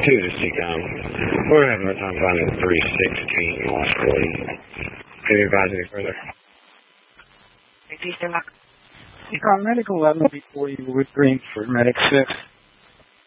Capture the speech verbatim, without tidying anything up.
two to Seacom. We're having a time finding three sixteen Washington. Can you advise any further? Seacom, Medic eleven before you with Green for Medic six.